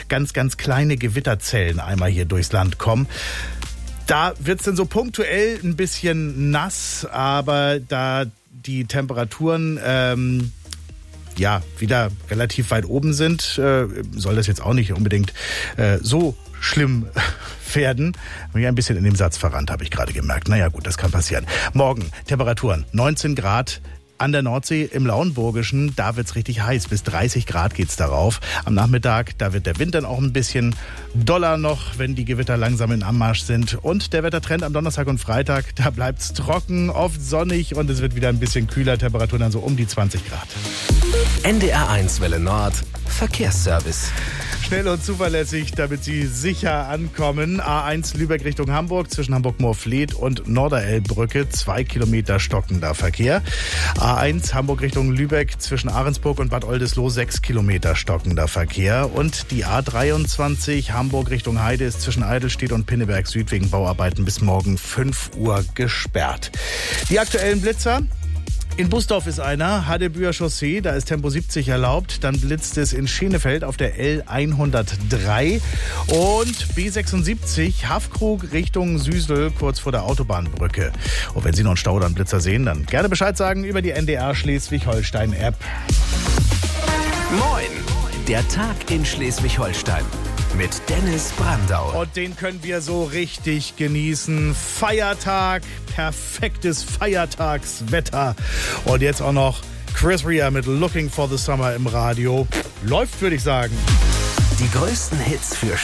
ganz, ganz kleine Gewitterzellen einmal hier durchs Land kommen. Da wird es dann so punktuell ein bisschen nass, aber da die Temperaturen wieder relativ weit oben sind, soll das jetzt auch nicht unbedingt so schlimm werden. Mich ein bisschen in dem Satz verrannt, habe ich gerade gemerkt. Naja gut, das kann passieren. Morgen Temperaturen 19 Grad. An der Nordsee im Lauenburgischen, da wird's richtig heiß. Bis 30 Grad geht's darauf. Am Nachmittag, da wird der Wind dann auch ein bisschen doller noch, wenn die Gewitter langsam in Anmarsch sind. Und der Wettertrend am Donnerstag und Freitag, da bleibt's trocken, oft sonnig und es wird wieder ein bisschen kühler. Temperaturen dann so um die 20 Grad. NDR1 Welle Nord, Verkehrsservice. Schnell und zuverlässig, damit Sie sicher ankommen. A1 Lübeck Richtung Hamburg zwischen Hamburg-Moorfleet und Norderelbbrücke 2 Kilometer stockender Verkehr. A1 Hamburg Richtung Lübeck zwischen Ahrensburg und Bad Oldesloe 6 Kilometer stockender Verkehr. Und die A23 Hamburg Richtung Heide ist zwischen Eidelstedt und Pinneberg Süd wegen Bauarbeiten bis morgen 5 Uhr gesperrt. Die aktuellen Blitzer. In Busdorf ist einer, Hadebüer Chaussee, da ist Tempo 70 erlaubt. Dann blitzt es in Schenefeld auf der L103 und B76 Haffkrug Richtung Süsel kurz vor der Autobahnbrücke. Und wenn Sie noch einen Stau oder einen Blitzer sehen, dann gerne Bescheid sagen über die NDR Schleswig-Holstein-App. Moin, der Tag in Schleswig-Holstein. Mit Dennis Brandau. Und den können wir so richtig genießen. Feiertag, perfektes Feiertagswetter. Und jetzt auch noch Chris Rea mit Looking for the Summer im Radio. Läuft, würde ich sagen. Die größten Hits für